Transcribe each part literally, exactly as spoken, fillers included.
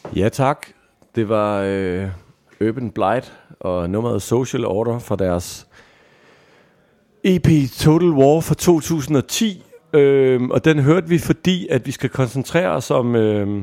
Ja tak, det var øh, Urban Blight og nummeret Social Order fra deres E P Total War fra to tusind og ti. Øh, og den hørte vi, fordi at vi skal koncentrere os om øh,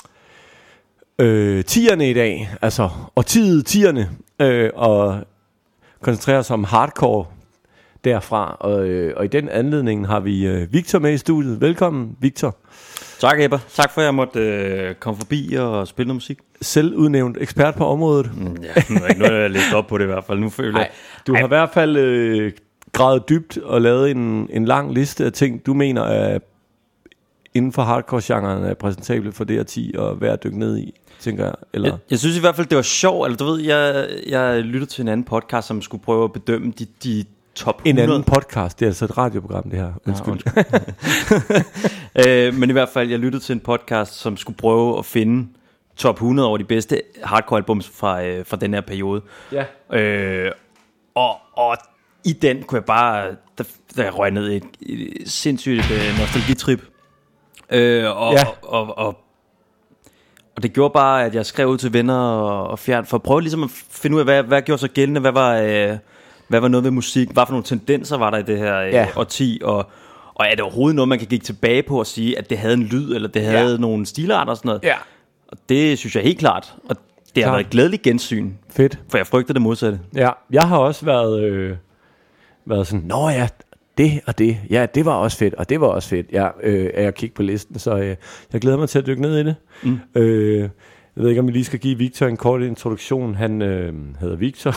øh, tierne i dag, altså årtiet tierne, øh, og koncentrere os om hardcore derfra. Og, øh, og i den anledning har vi øh, Victor med i studiet. Velkommen, Victor. Tak, Ebba. Tak for, at jeg måtte øh, komme forbi og spille noget musik. Selvudnævnt ekspert på området. Mm, ja, nu er ikke noget, jeg har læst op på det i hvert fald. Nu føler jeg... Du Ej. har i hvert fald øh, gravet dybt og lavet en, en lang liste af ting, du mener er inden for hardcore-genren er præsentable for det her ti og værd at dykke ned i, tænker jeg. Eller? Jeg, jeg synes i hvert fald, det var sjovt. Eller du ved, jeg, jeg lyttede til en anden podcast, som skulle prøve at bedømme de... de top hundrede. En anden podcast, det er altså et radioprogram det her. Undskyld. Ja, øh, men i hvert fald, jeg lyttede til en podcast, som skulle prøve at finde top hundrede over de bedste hardcore albums fra, øh, fra den her periode. Ja. Øh, og, og i den kunne jeg bare, der, der røg ned i et, et sindssygt øh, nostalgitrip. Øh, og, ja. og, og, og, og det gjorde bare, at jeg skrev ud til venner og, og fjern, for at prøve ligesom at finde ud af, hvad, hvad gjorde sig gældende, hvad var... Øh, Hvad var noget ved musik? Hvad for nogle tendenser var der i det her ja. øh, årti? Og, og er det overhovedet noget, man kan kigge tilbage på og sige, at det havde en lyd, eller det havde ja. nogle stilarter og sådan noget? Ja. Og det synes jeg helt klart. Og det har været et glædeligt gensyn. Fedt. For jeg frygter det modsatte. Ja, jeg har også været, øh, været sådan, nå ja, det og det. Ja, det var også fedt, og det var også fedt. Ja, øh, at jeg kigge på listen, så øh, jeg glæder mig til at dykke ned i det. Mm. Øh, jeg ved ikke, om vi lige skal give Victor en kort introduktion. Han øh, hedder Victor,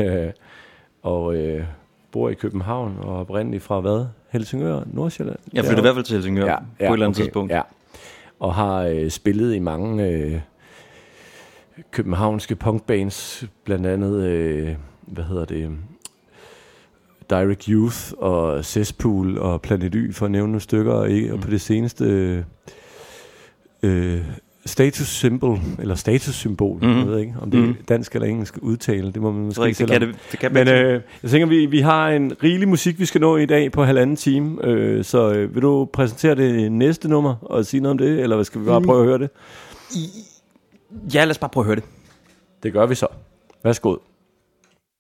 og øh, bor i København og oprindeligt fra hvad? Helsingør, Nordsjælland? Jeg flyttede i hvert fald til Helsingør, ja, ja, på et eller andet okay, tidspunkt. Ja. Og har øh, spillet i mange øh, københavnske punkbands, blandt andet, øh, hvad hedder det, Direct Youth og Cesspool og Planet Y, for at nævne nogle stykker, ikke? Og på det seneste... Øh, øh, status symbol, eller status symbol, mm-hmm. jeg ved ikke, om det er dansk eller engelsk udtale, det må man måske ikke, det kan det, det kan Men øh, jeg tænker, vi, vi har en rigelig musik, vi skal nå i dag på halvanden time, øh, så øh, vil du præsentere det næste nummer og sige noget om det, eller skal vi bare prøve at høre det? Ja, lad os bare prøve at høre det. Det gør vi så. Værsgo.